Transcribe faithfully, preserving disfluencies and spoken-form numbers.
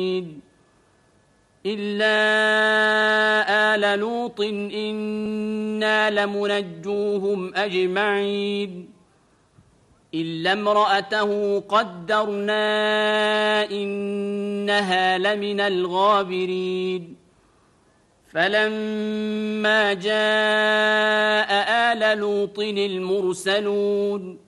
إلا آل لوط إنا لمنجوهم أجمعين إلا امرأته قدرنا إنها لمن الغابرين فلما جاء آل لوط المرسلون